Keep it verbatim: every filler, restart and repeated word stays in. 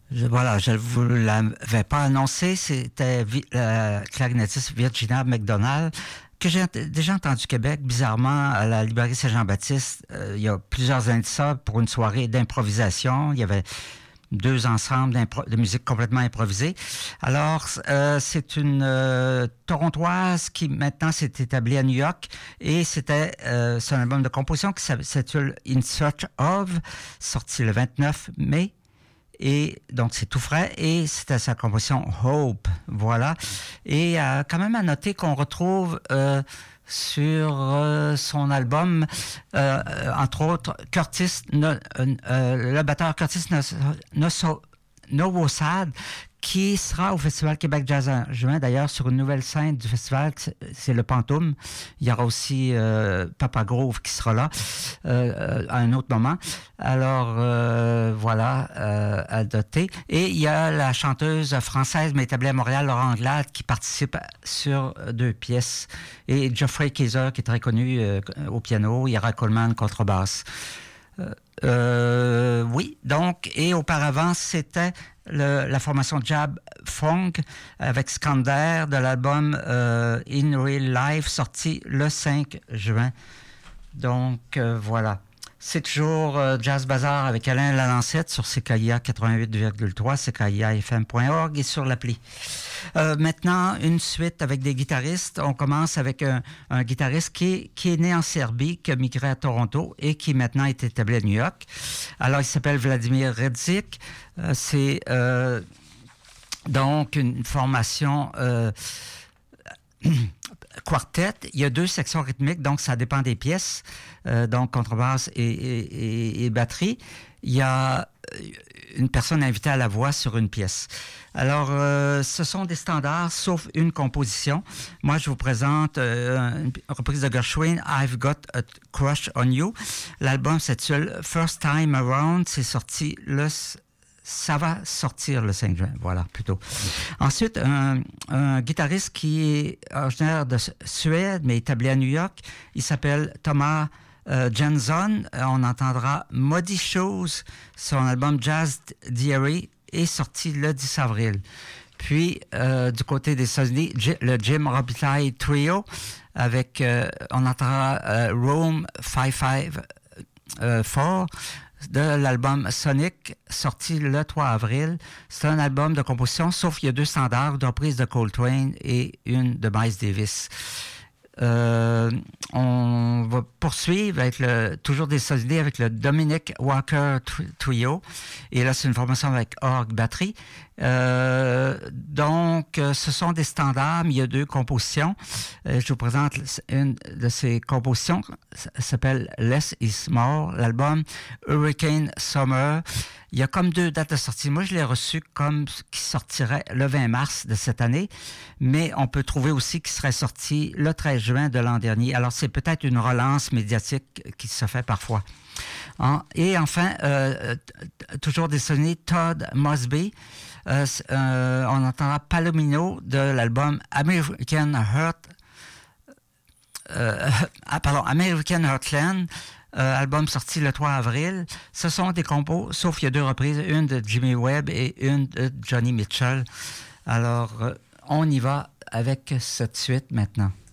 Je, voilà, je ne vous l'avais pas annoncé, c'était vi- la clarinettiste Virginia McDonald, que j'ai ent- déjà entendu au Québec, bizarrement, à la librairie Saint-Jean-Baptiste. Euh, il y a plusieurs années de ça, pour une soirée d'improvisation. Il y avait deux ensembles de musique complètement improvisée. Alors, euh, c'est une euh, Torontoise qui maintenant s'est établie à New York et c'était euh, son album de composition qui s'intitule In Search of, sorti le vingt-neuf mai. Et donc, c'est tout frais. Et c'était sa composition Hope. Voilà. Et euh, quand même à noter qu'on retrouve euh, sur euh, son album, euh, entre autres, Curtis, no, euh, le batteur Curtis Noso, Novosad, qui sera au Festival Québec Jazz en juin, d'ailleurs, sur une nouvelle scène du festival, c'est le Pantoum. Il y aura aussi euh, Papa Grove qui sera là euh, à un autre moment. Alors, euh, voilà, euh, à doter. Et il y a la chanteuse française, mais établie à Montréal, Laurent Anglade, qui participe sur deux pièces. Et Geoffrey Kaiser, qui est très connu euh, au piano. Ira Coleman, contrebasse. Euh, euh, oui, donc, et auparavant, c'était le, la formation Jab Funk avec Skander de l'album euh, In Real Life, sorti le cinq juin. Donc, euh, voilà. C'est toujours euh, Jazz Bazar avec Alain Lalancette sur C K I A quatre-vingt-huit virgule trois, C K I A F M point org et sur l'appli. Euh, maintenant, une suite avec des guitaristes. On commence avec un, un guitariste qui est, qui est né en Serbie, qui a migré à Toronto et qui maintenant est établi à New York. Alors, il s'appelle Vladimir Redzik. Euh, c'est euh, donc une formation... Euh, quartet, il y a deux sections rythmiques, donc ça dépend des pièces, euh, donc contrebasse et, et, et, et batterie. Il y a une personne invitée à la voix sur une pièce. Alors, euh, ce sont des standards, sauf une composition. Moi, je vous présente euh, une reprise de Gershwin, I've Got a Crush on You. L'album s'intitule First Time Around, c'est sorti le... Ça va sortir le cinq juin, voilà, plutôt. Ensuite, un, un guitariste qui est originaire de Suède, mais établi à New York, il s'appelle Thomas euh, Jensson. On entendra Muddy Shoes, son album Jazz Diary, est sorti le dix avril. Puis, euh, du côté des États-Unis, le Jim Robitaille Trio, avec, euh, on entendra euh, Rome cinq cinq quatre, de l'album Sonic, sorti le trois avril. C'est un album de composition, sauf qu'il y a deux standards, une reprise de Coltrane et une de Miles Davis. Euh, on va poursuivre avec le, toujours des États-Unis avec le Dominic Walker Trio. Et là, c'est une formation avec orgue batterie. Euh, donc, ce sont des standards, mais il y a deux compositions. Euh, je vous présente une de ces compositions. Ça s'appelle Less is More, l'album Hurricane Summer. Il y a comme deux dates de sortie. Moi, je l'ai reçu comme qui sortirait le vingt mars de cette année, mais on peut trouver aussi qu'il serait sorti le treize juin de l'an dernier. Alors, c'est peut-être une relance médiatique qui se fait parfois. Hein? Et enfin, euh, toujours des sonnets, Todd Mosby. Euh, euh, on entendra Palomino de l'album American Heart, euh, ah, pardon, American Heartland. Euh, album sorti le trois avril. Ce sont des compos, sauf qu'il y a deux reprises, une de Jimmy Webb et une de Johnny Mitchell. Alors, euh, on y va avec cette suite maintenant.